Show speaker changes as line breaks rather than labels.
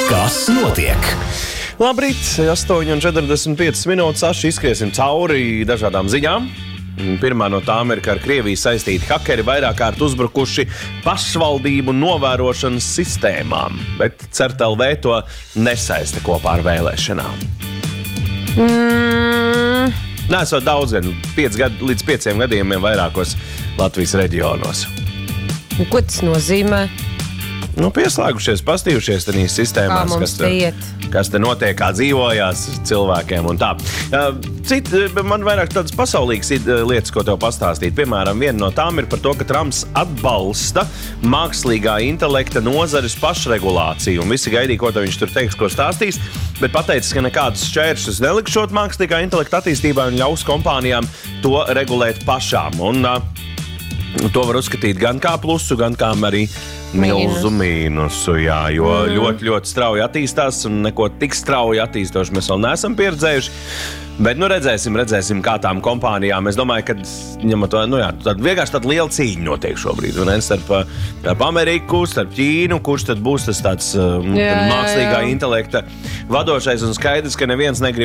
Kas notiek?
Labrīt, 8:45 minūtes. Izskriesim cauri dažādām ziņām. Pirmā no tām ir, ka ar Krieviju saistīti hakeri vairāk kārt uzbrukuši pašvaldību novērošanas sistēmām, bet CERT.LV to nesaista kopā ar vēlēšanām. Nesot daudz, gan 5 līdz 5 gadiem vairākos Latvijas reģionos.
Ko tas nozīmē?
Pieslēgušies, pastījušies tādīs sistēmās, kas te notiek, kā dzīvojās cilvēkiem un tā. Man vairāk tādas pasaulīgas lietas, ko tev pastāstīt. Piemēram, viena no tām ir par to, ka Trumps atbalsta mākslīgā intelekta nozares pašregulāciju. Un visi gaidīja, ko viņš tur teiks, ko stāstīs, bet pateicis, ka nekādus šķēršļus nelikšot mākslīgā intelekta attīstībā un ļaus kompānijām to regulēt pašām. Un to var uzskatīt gan kā plusu, gan kā arī milzu mīnusu, jā, jo ļoti, ļoti strauji attīstās un neko tik strauji attīstoši mēs vēl neesam pieredzējuši. Bet redzēsim, kā tām kompānijām. Es domāju, ka ņemot, vienkārši tāda liela cīņa notiek šobrīd. Starp Ameriku, starp Ķīnu, kurš tad būs tas tāds mākslīgā intelekta vadošais un skaidrs, ka neviens negrib